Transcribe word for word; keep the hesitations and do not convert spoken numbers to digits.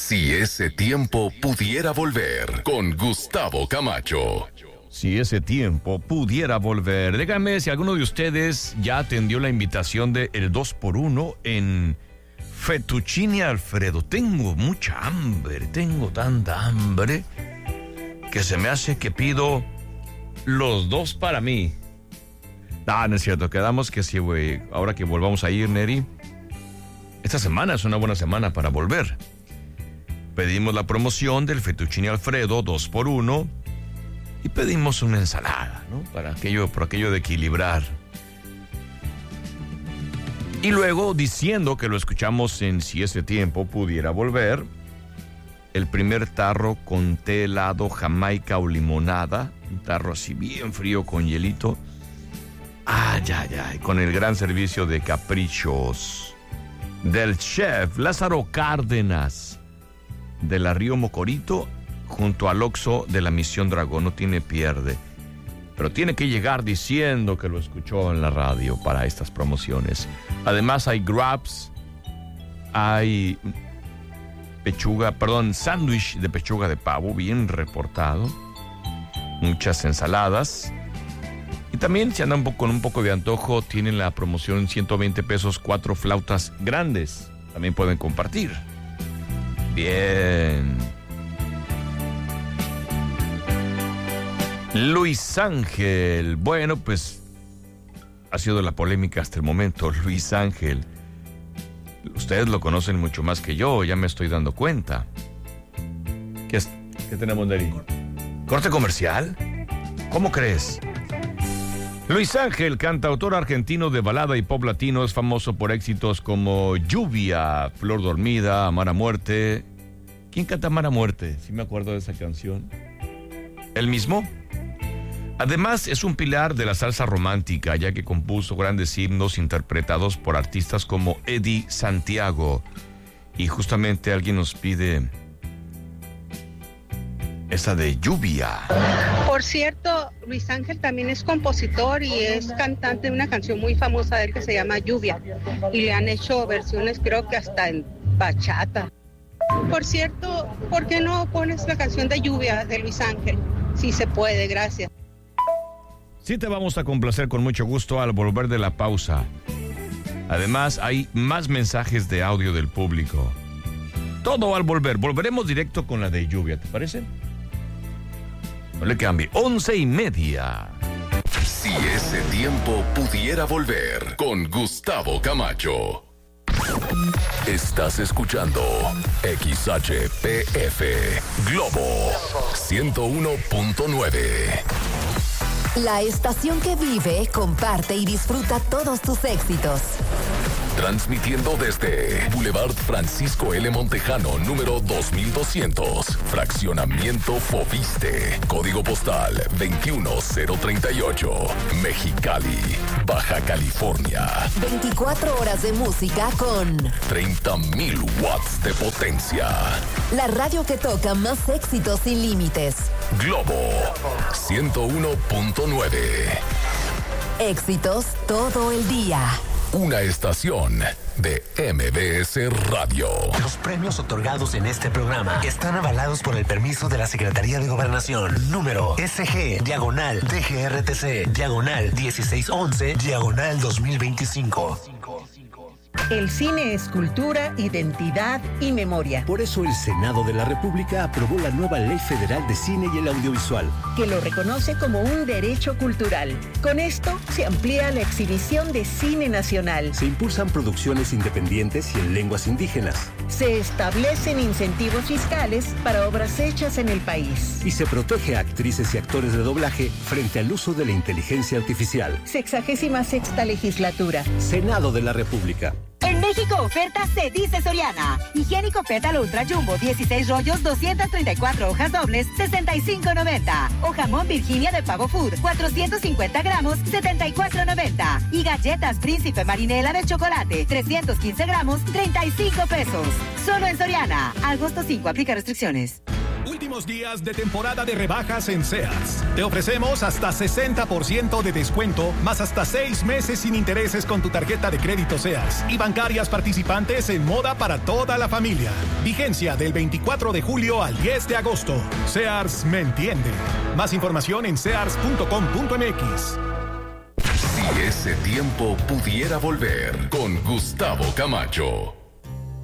Si ese tiempo pudiera volver, con Gustavo Camacho. Si ese tiempo pudiera volver. Díganme si alguno de ustedes ya atendió la invitación de el dos por uno en Fettuccine Alfredo. Tengo mucha hambre, tengo tanta hambre que se me hace que pido los dos para mí. Ah, no es cierto, quedamos que sí, güey. Ahora que volvamos a ir, Neri, esta semana es una buena semana para volver. Pedimos la promoción del Fettuccine Alfredo dos por uno y pedimos una ensalada, ¿no? Para aquello, por aquello de equilibrar. Y luego, diciendo que lo escuchamos en Si ese tiempo pudiera volver, el primer tarro con té helado, jamaica o limonada, un tarro así bien frío con hielito. Ay, ay, ay, con el gran servicio de caprichos del chef Lázaro Cárdenas de la Río Mocorito, junto al Oxxo de la Misión Dragón. No tiene pierde, pero tiene que llegar diciendo que lo escuchó en la radio para estas promociones. Además hay grabs, hay pechuga, perdón, sándwich de pechuga de pavo bien reportado, muchas ensaladas. Y también, si andan con un poco de antojo, tienen la promoción en ciento veinte pesos, cuatro flautas grandes. También pueden compartir. Bien. Luis Ángel. Bueno, pues ha sido la polémica hasta el momento. Luis Ángel. Ustedes lo conocen mucho más que yo, ya me estoy dando cuenta. ¿Qué, es, qué tenemos de ahí? ¿Corte comercial? ¿Cómo crees? Luis Ángel, cantautor argentino de balada y pop latino, es famoso por éxitos como Lluvia, Flor Dormida, Amar a Muerte. ¿Quién canta Amar a Muerte? Sí me acuerdo de esa canción. ¿Él mismo? Además, es un pilar de la salsa romántica, ya que compuso grandes himnos interpretados por artistas como Eddie Santiago. Y justamente alguien nos pide esa de Lluvia. Por cierto, Luis Ángel también es compositor y es cantante de una canción muy famosa de él que se llama Lluvia. Y le han hecho versiones, creo que hasta en bachata. Por cierto, ¿por qué no pones la canción de Lluvia de Luis Ángel? Sí se puede, gracias. Sí, te vamos a complacer con mucho gusto al volver de la pausa. Además, hay más mensajes de audio del público. Todo al volver. Volveremos directo con la de Lluvia, ¿te parece? No le cambie. Once y media. Si ese tiempo pudiera volver, con Gustavo Camacho. Estás escuchando X H P F Globo ciento uno punto nueve. La estación que vive, comparte y disfruta todos tus éxitos. Transmitiendo desde Boulevard Francisco L. Montejano, número dos mil doscientos, Fraccionamiento Fobiste, Código Postal veintiuno cero treinta y ocho, Mexicali, Baja California. veinticuatro horas de música con treinta mil watts de potencia. La radio que toca más éxitos sin límites. Globo ciento uno punto nueve. Éxitos todo el día. Una estación de M B S Radio. Los premios otorgados en este programa están avalados por el permiso de la Secretaría de Gobernación. Número S G, diagonal, D G R T C, diagonal, dieciséis once, diagonal dos mil veinticinco. El cine es cultura, identidad y memoria. Por eso el Senado de la República aprobó la nueva Ley Federal de Cine y el Audiovisual, que lo reconoce como un derecho cultural. Con esto se amplía la exhibición de cine nacional. Se impulsan producciones independientes y en lenguas indígenas. Se establecen incentivos fiscales para obras hechas en el país. Y se protege a actrices y actores de doblaje frente al uso de la inteligencia artificial. Sexagésima sexta legislatura. Senado de la República. En México oferta se dice Soriana. Higiénico Pétalo Ultra Jumbo, dieciséis rollos, doscientas treinta y cuatro hojas dobles, sesenta y cinco noventa. O jamón Virginia de Pavo Food, cuatrocientos cincuenta gramos, setenta y cuatro noventa. Y galletas Príncipe Marinela de chocolate, trescientos quince gramos, treinta y cinco pesos. Solo en Soriana. Agosto cinco, aplica restricciones. Última Últimos días de temporada de rebajas en Sears. Te ofrecemos hasta sesenta por ciento de descuento, más hasta seis meses sin intereses con tu tarjeta de crédito Sears y bancarias participantes en moda para toda la familia. Vigencia del veinticuatro de julio al diez de agosto. Sears me entiende. Más información en sears punto com punto m x. Si ese tiempo pudiera volver con Gustavo Camacho.